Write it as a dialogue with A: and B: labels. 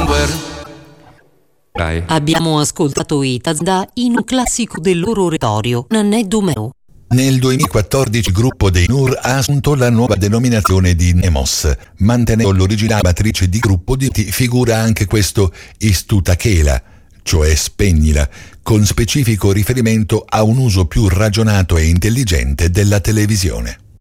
A: Abbiamo ascoltato i Tazda in un classico del loro oratorio, Nanneddu meu.
B: Nel 2014 il gruppo dei Nur ha assunto la nuova denominazione di Nemos. Mantenendo l'originale matrice di gruppo figura anche questo Istutakela, cioè spegnila, con specifico riferimento a un uso più ragionato e intelligente della televisione.